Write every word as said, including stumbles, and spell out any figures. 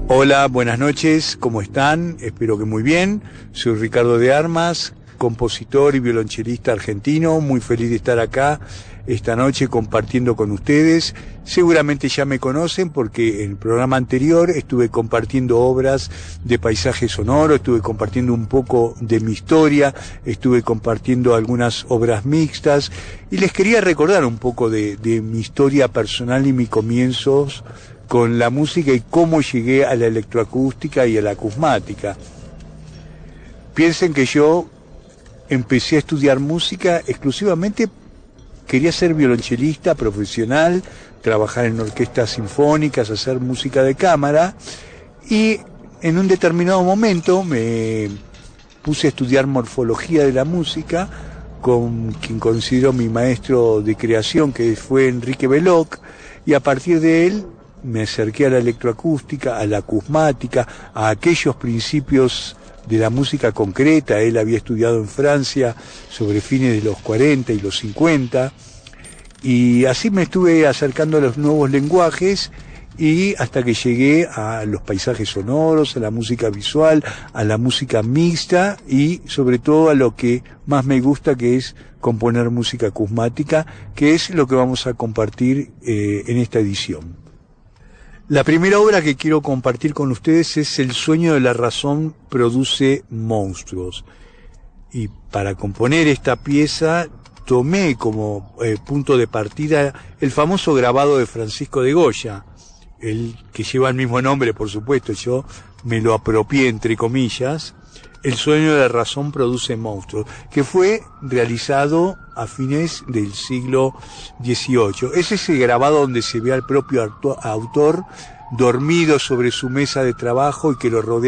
Hola, buenas noches, ¿cómo están? Espero que muy bien. Soy Ricardo de Armas, compositor y violonchelista argentino, muy feliz de estar acá esta noche compartiendo con ustedes. Seguramente ya me conocen porque en el programa anterior estuve compartiendo obras de paisaje sonoro, estuve compartiendo un poco de mi historia, estuve compartiendo algunas obras mixtas y les quería recordar un poco de, de mi historia personal y mis comienzos con la música y cómo llegué a la electroacústica y a la acusmática. Piensen que yo empecé a estudiar música exclusivamente, quería ser violonchelista profesional, trabajar en orquestas sinfónicas, hacer música de cámara, y en un determinado momento me puse a estudiar morfología de la música con quien considero mi maestro de creación, que fue Enrique Belloc, y a partir de él me acerqué a la electroacústica, a la acusmática, a aquellos principios de la música concreta. Él había estudiado en Francia sobre fines de los cuarenta y los cincuenta, y así me estuve acercando a los nuevos lenguajes y hasta que llegué a los paisajes sonoros, a la música visual, a la música mixta y sobre todo a lo que más me gusta, que es componer música acusmática, que es lo que vamos a compartir eh, en esta edición. La primera obra que quiero compartir con ustedes es El sueño de la razón produce monstruos. Y para componer esta pieza tomé como eh, punto de partida el famoso grabado de Francisco de Goya, el que lleva el mismo nombre, por supuesto, yo me lo apropié entre comillas. El sueño de la razón produce monstruos, que fue realizado a fines del siglo dieciocho. Es ese grabado donde se ve al propio autor dormido sobre su mesa de trabajo y que lo rodea